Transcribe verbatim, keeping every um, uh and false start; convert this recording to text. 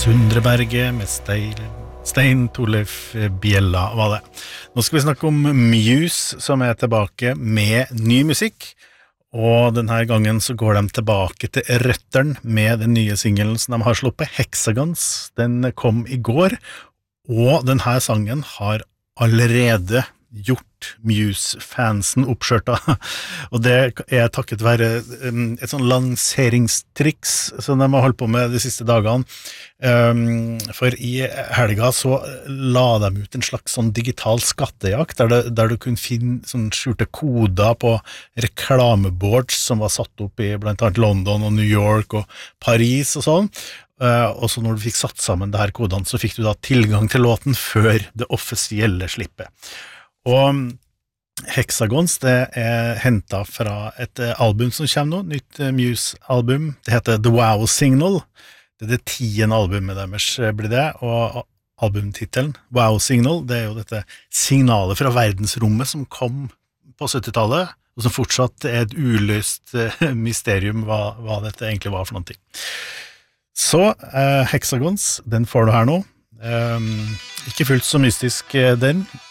Sundreberget med Stein, Stein Torleif Bjella var det. Nå skal vi snakke om Muse som er tilbake med ny musikk, og denne gangen så går de tilbake til røtteren med den nye singelen som de har sluppet, Hexagons. Den kom i går, og denne sangen har allerede gjort Muse-fansen oppskjørta, og det er takket være et sånn lanseringstriks som de har holdt på med de siste dagene, for i helga så la de ut en slags sånn digital skattejakt, der, det, der du kunne finne sånn skjulte koder på reklameboards som var satt opp i blant annet London og New York og Paris og sånn, og så når du fikk satt sammen det her kodene, så fikk du da tilgang til låten før det offisielle slippet. Og Hexagons, det er hentet fra et album som kommer nå, nytt Muse-album. Det heter The Wow Signal. Det er det tiende albumet deres blir det, og albumtitelen Wow Signal, det er jo dette signalet fra verdensrommet som kom på syttitallet, og som fortsatt er et uløst mysterium hva, hva dette egentlig var for noe. Så eh, Hexagons, den får du her nå. Um, ikke fullt så mystisk den,